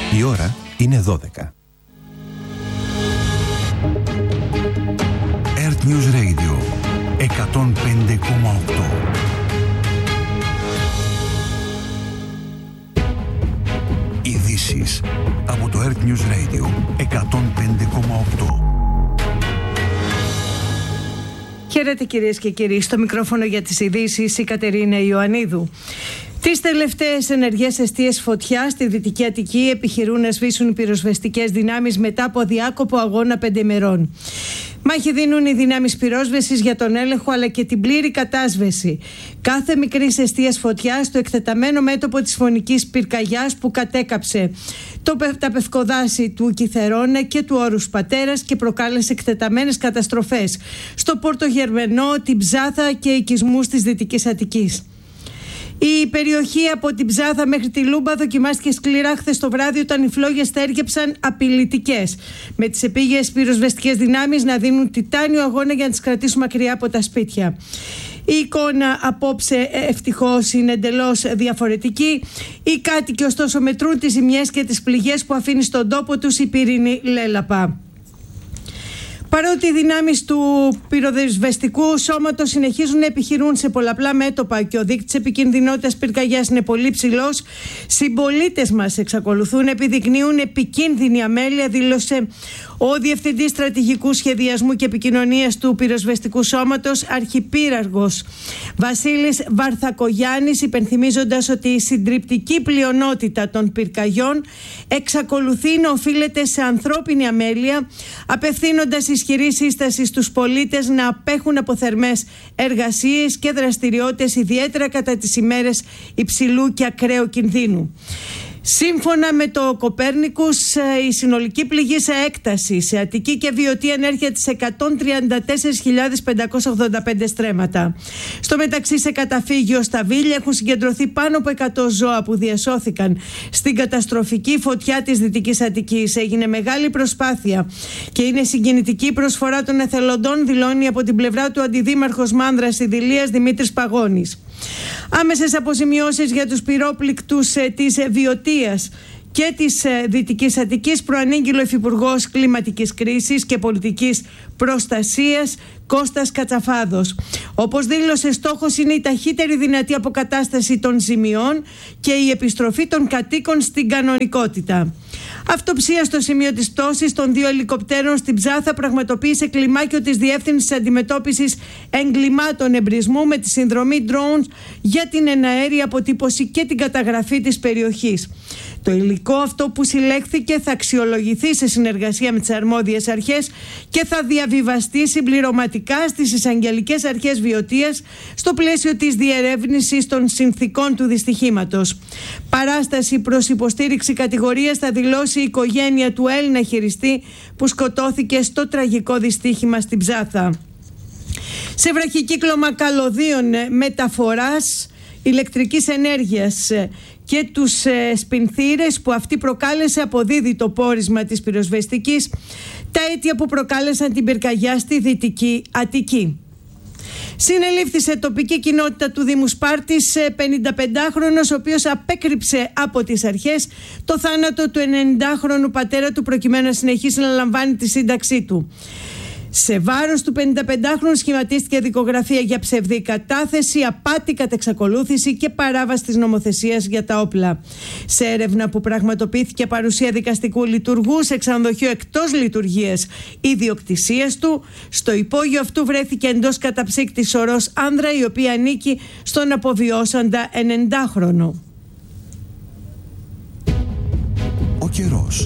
Η ώρα είναι 12. Earth News Radio 105,8. Ειδήσεις από το Earth News Radio 105,8. Χαίρετε κυρίες και κύριοι, στο μικρόφωνο για τις ειδήσεις η Κατερίνα Ιωαννίδου. Τις τελευταίες ενεργές εστίες φωτιά στη Δυτική Αττική επιχειρούν να σβήσουν οι πυροσβεστικές δυνάμεις μετά από αδιάκοπο αγώνα 5 ημερών. Μάχη δίνουν οι δυνάμεις πυρόσβεσης για τον έλεγχο αλλά και την πλήρη κατάσβεση κάθε μικρής εστίας φωτιάς στο εκτεταμένο μέτωπο της φωνικής πυρκαγιάς που κατέκαψε τα πευκοδάση του Κιθερώνα και του Όρους Πατέρας και προκάλεσε εκτεταμένες καταστροφές στο Πόρτο Γερμενό, την Ψάθα και οικισμούς της Δυτικής Αττικής. Η περιοχή από την Ψάθα μέχρι τη Λούμπα δοκιμάστηκε σκληρά χθες το βράδυ όταν οι φλόγες στέργεψαν απειλητικές, με τις επίγειες πυροσβεστικές δυνάμεις να δίνουν τιτάνιο αγώνα για να τις κρατήσουν μακριά από τα σπίτια. Η εικόνα απόψε ευτυχώς είναι εντελώς διαφορετική. Οι κάτοικοι ωστόσο μετρούν τις ζημιές και τις πληγές που αφήνει στον τόπο τους η πυρηνή λέλαπα. Παρότι οι δυνάμεις του πυροσβεστικού σώματος συνεχίζουν να επιχειρούν σε πολλαπλά μέτωπα και ο δείκτης επικινδυνότητας πυρκαγιάς είναι πολύ ψηλός, συμπολίτες μας εξακολουθούν να επιδεικνύουν επικίνδυνη αμέλεια, δήλωσε ο Διευθυντής Στρατηγικού Σχεδιασμού και Επικοινωνίας του Πυροσβεστικού Σώματος, Αρχιπύραργος Βασίλης Βαρθακογιάννης, υπενθυμίζοντας ότι η συντριπτική πλειονότητα των πυρκαγιών εξακολουθεί να οφείλεται σε ανθρώπινη αμέλεια, απευθύνοντας ισχυρή σύσταση στους πολίτες να απέχουν από θερμές εργασίες και δραστηριότητες, ιδιαίτερα κατά τις ημέρες υψηλού και ακραίου κινδύνου. Σύμφωνα με το Κοπέρνικους, η συνολική πληγή σε έκταση σε Αττική και Βιωτή ανέρχεται σε 134.585 στρέμματα. Στο μεταξύ, σε καταφύγιο στα Βίλια έχουν συγκεντρωθεί πάνω από 100 ζώα που διασώθηκαν στην καταστροφική φωτιά της Δυτικής Αττικής. Έγινε μεγάλη προσπάθεια και είναι συγκινητική η προσφορά των εθελοντών, δηλώνει από την πλευρά του Αντιδήμαρχος Μάνδρας Ιδηλίας Δημήτρης Παγώνης. Άμεσες αποζημιώσεις για τους πυρόπληκτους της Βιωτίας και της Δυτικής Αττικής προανήγγειλε ο Υφυπουργός Κλιματικής Κρίσης και Πολιτικής Προστασίας Κώστας Κατσαφάδος. Όπως δήλωσε, στόχος είναι η ταχύτερη δυνατή αποκατάσταση των ζημιών και η επιστροφή των κατοίκων στην κανονικότητα. Αυτοψία στο σημείο της πτώσης των 2 ελικοπτέρων στην Ψάθα πραγματοποίησε κλιμάκιο της Διεύθυνσης Αντιμετώπισης Εγκλημάτων Εμπρισμού με τη συνδρομή drones για την εναέρια αποτύπωση και την καταγραφή της περιοχής. Το υλικό αυτό που συλλέχθηκε θα αξιολογηθεί σε συνεργασία με τις αρμόδιες αρχές και θα διαβιβαστεί συμπληρωματικά στις εισαγγελικές αρχές Βιωτίας στο πλαίσιο της διερεύνησης των συνθηκών του δυστυχήματος. Παράσταση προς υποστήριξη κατηγορίας θα δηλώσει η οικογένεια του Έλληνα χειριστή που σκοτώθηκε στο τραγικό δυστύχημα στην Ψάθα. Σε βραχικύκλωμα καλωδίων μεταφοράς ηλεκτρικής ενέργειας και τους σπινθήρες που αυτή προκάλεσε αποδίδει το πόρισμα της πυροσβεστικής τα αίτια που προκάλεσαν την πυρκαγιά στη Δυτική Αττική. Συνελήφθη σε τοπική κοινότητα του Δήμου Σπάρτης 55χρονος, ο οποίος απέκρυψε από τις αρχές το θάνατο του 90χρονου πατέρα του προκειμένου να συνεχίσει να λαμβάνει τη σύνταξή του. Σε βάρος του 55χρονου σχηματίστηκε δικογραφία για ψευδή κατάθεση, απάτη κατά εξακολούθηση και παράβαση της νομοθεσίας για τα όπλα. Σε έρευνα που πραγματοποιήθηκε παρουσία δικαστικού λειτουργού σε ξενοδοχείο εκτός λειτουργίας ιδιοκτησίας του, στο υπόγειο αυτού βρέθηκε εντός καταψύκτη σωρός άνδρα, η οποία ανήκει στον αποβιώσαντα 90χρονο. Ο καιρός.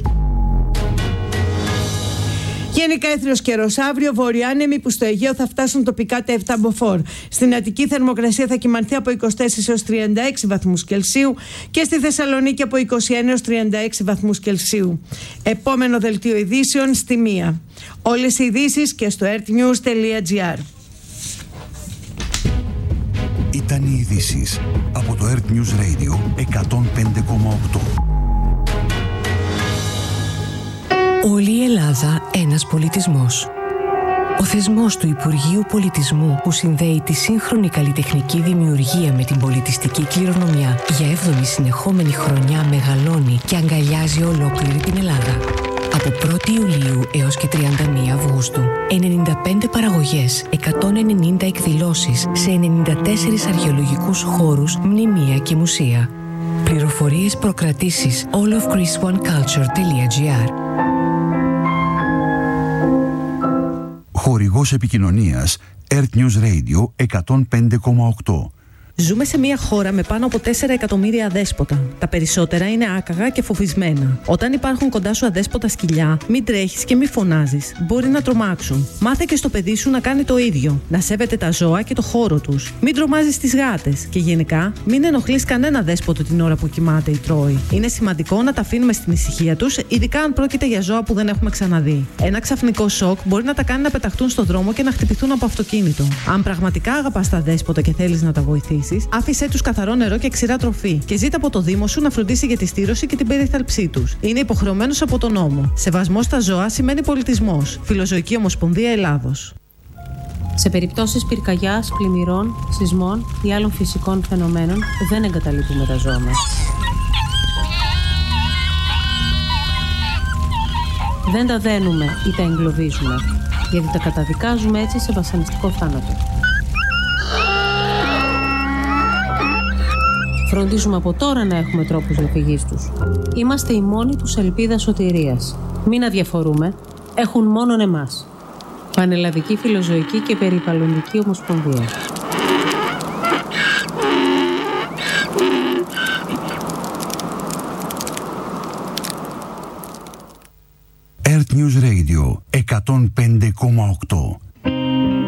Γενικά έθριος καιρός. Αύριο βορειάνεμοι που στο Αιγαίο θα φτάσουν τοπικά τα 7 μποφόρ. Στην Αττική θερμοκρασία θα κυμανθεί από 24 έως 36 βαθμούς Κελσίου και στη Θεσσαλονίκη από 21 έως 36 βαθμούς Κελσίου. Επόμενο δελτίο ειδήσεων στη 1. Όλες οι ειδήσεις και στο earthnews.gr. Ήταν οι ειδήσεις από το Earth News Radio 105,8. Όλη η Ελλάδα ένας πολιτισμός. Ο θεσμός του Υπουργείου Πολιτισμού που συνδέει τη σύγχρονη καλλιτεχνική δημιουργία με την πολιτιστική κληρονομιά για 7η συνεχόμενη χρονιά μεγαλώνει και αγκαλιάζει ολόκληρη την Ελλάδα. Από 1η Ιουλίου έως και 31 Αυγούστου, 95 παραγωγές, 190 εκδηλώσεις σε 94 αρχαιολογικούς χώρους, μνημεία και μουσεία. Πληροφορίες προκρατήσεις allofgreeceoneculture.gr. Χορηγός επικοινωνίας Earth News Radio 105,8. Ζούμε σε μια χώρα με πάνω από 4 εκατομμύρια αδέσποτα. Τα περισσότερα είναι άκαγα και φοβισμένα. Όταν υπάρχουν κοντά σου αδέσποτα σκυλιά, μην τρέχεις και μην φωνάζεις. Μπορεί να τρομάξουν. Μάθε και στο παιδί σου να κάνει το ίδιο. Να σέβεται τα ζώα και το χώρο τους. Μην τρομάζεις τις γάτες. Και γενικά, μην ενοχλείς κανένα δέσποτο την ώρα που κοιμάται ή τρώει. Είναι σημαντικό να τα αφήνουμε στην ησυχία τους, ειδικά αν πρόκειται για ζώα που δεν έχουμε ξαναδεί. Ένα ξαφνικό σοκ μπορεί να τα κάνει να πεταχτούν στο δρόμο και να χτυπηθούν από αυτοκίνητο. Αν πραγματικά αγαπάς τα δέσποτα και θέλεις να τα βοηθήσεις, άφησέ τους καθαρό νερό και ξηρά τροφή και ζήτα από το Δήμο σου να φροντίσει για τη στήρωση και την περίθαλψή τους. Είναι υποχρεωμένος από τον νόμο. Σεβασμός στα ζώα σημαίνει πολιτισμός. Φιλοζωική Ομοσπονδία Ελλάδος. Σε περιπτώσεις πυρκαγιάς, πλημμυρών, σεισμών ή άλλων φυσικών φαινομένων δεν εγκαταλείπουμε τα ζώα μας. Δεν τα δένουμε ή τα εγκλωβίζουμε, γιατί τα καταδικάζουμε έτσι σε βασανιστικό θάνατο. Φροντίζουμε από τώρα να έχουμε τρόπους διαφυγής τους. Είμαστε η μόνη τους ελπίδα σωτηρίας. Μην αδιαφορούμε, έχουν μόνον εμάς. Πανελλαδική Φιλοζωική και Περιβαλλοντική Ομοσπονδία. Earth News Radio 105,8.